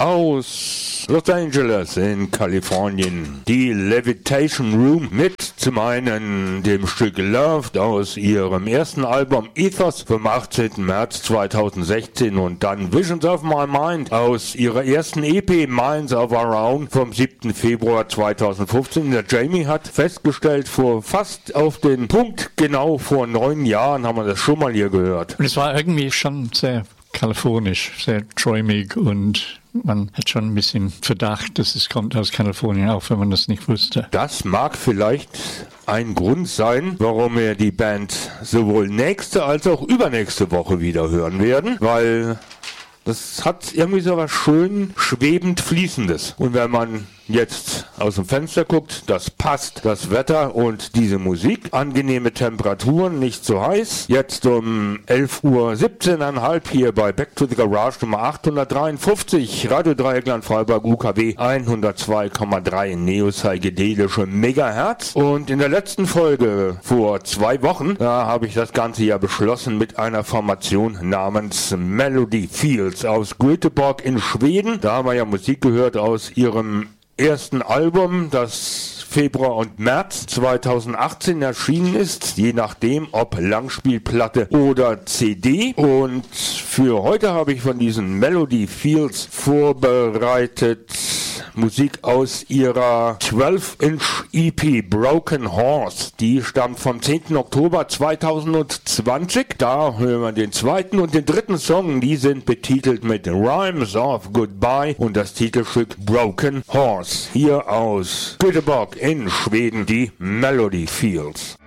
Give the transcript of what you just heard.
aus Los Angeles in Kalifornien. Die Levitation Room mit zum einen dem Stück Loved aus ihrem ersten Album Ethos vom 18. März 2016 und dann Visions of My Mind aus ihrer ersten EP Minds of Our Own vom 7. Februar 2015. Der Jamie hat festgestellt, vor fast auf den Punkt, genau vor 9 Jahren haben wir das schon mal hier gehört. Und es war irgendwie schon sehr kalifornisch, sehr träumig und man hat schon ein bisschen Verdacht, dass es kommt aus Kalifornien, auch wenn man das nicht wusste. Das mag vielleicht ein Grund sein, warum wir die Band sowohl nächste als auch übernächste Woche wieder hören werden, weil das hat irgendwie so was schön schwebend Fließendes. Und wenn man jetzt aus dem Fenster guckt, das passt, das Wetter und diese Musik. Angenehme Temperaturen, nicht zu heiß. Jetzt um 11:17,5 Uhr hier bei Back to the Garage Nummer 853, Radio Dreieckland Freiburg UKW 102,3 Neo-Psychedelische Megahertz. Und in der letzten Folge vor 2 Wochen, da habe ich das Ganze ja beschlossen mit einer Formation namens Melody Fields aus Göteborg in Schweden. Da haben wir ja Musik gehört aus ihrem ersten Album, das Februar und März 2018 erschienen ist, je nachdem ob Langspielplatte oder CD. Und für heute habe ich von diesen Melody Fields vorbereitet Musik aus ihrer 12-Inch EP Broken Horse. Die stammt vom 10. Oktober 2020. Da hören wir den zweiten und den dritten Song. Die sind betitelt mit Rhymes of Goodbye und das Titelstück Broken Horse. Hier aus Göteborg in Schweden, die Melody Fields.